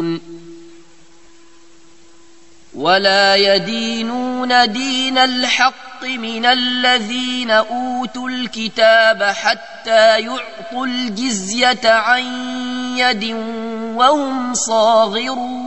ولا يدينون دين الحق من الذين أوتوا الكتاب حتى يعطوا الجزية عن يد وهم صاغرون